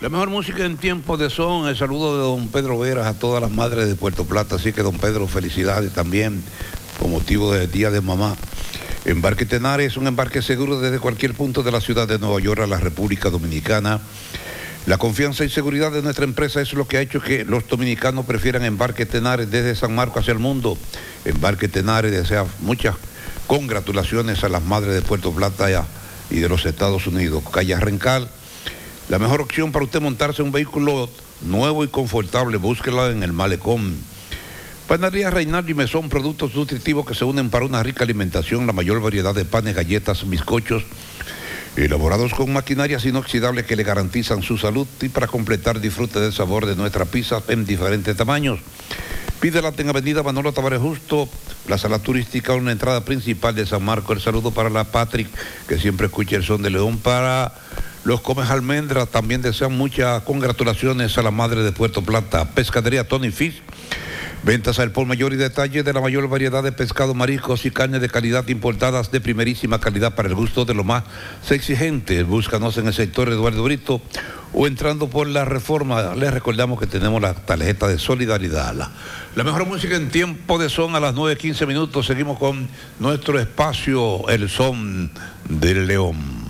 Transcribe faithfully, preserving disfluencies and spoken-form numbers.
La mejor música en tiempo de son, el saludo de don Pedro Veras a todas las madres de Puerto Plata, así que don Pedro, felicidades también con motivo del Día de Mamá. Embarque Tenares es un embarque seguro desde cualquier punto de la ciudad de Nueva York a la República Dominicana. La confianza y seguridad de nuestra empresa es lo que ha hecho que los dominicanos prefieran Embarque Tenares desde San Marcos hacia el mundo. Embarque Tenares desea muchas congratulaciones a las madres de Puerto Plata y de los Estados Unidos. Calle Rencal, la mejor opción para usted montarse en un vehículo nuevo y confortable, búsquela en el Malecón. Panadería Reinaldo y Mesón, productos nutritivos que se unen para una rica alimentación, la mayor variedad de panes, galletas, bizcochos, elaborados con maquinarias inoxidables que le garantizan su salud y para completar disfrute del sabor de nuestra pizza en diferentes tamaños. Pídela en Avenida Manolo Tavares Justo, la sala turística, una entrada principal de San Marcos. El saludo para la Patrick, que siempre escucha el son de León. Para los Comes Almendras, también desean muchas congratulaciones a la madre de Puerto Plata. Pescadería Tony Fish, ventas al por mayor y detalle de la mayor variedad de pescado, mariscos y carnes de calidad importadas de primerísima calidad para el gusto de los más exigentes. Búscanos en el sector Eduardo Brito o entrando por la Reforma. Les recordamos que tenemos la tarjeta de solidaridad. La, la mejor música en tiempo de son a las nueve quince minutos. Seguimos con nuestro espacio El Son del León.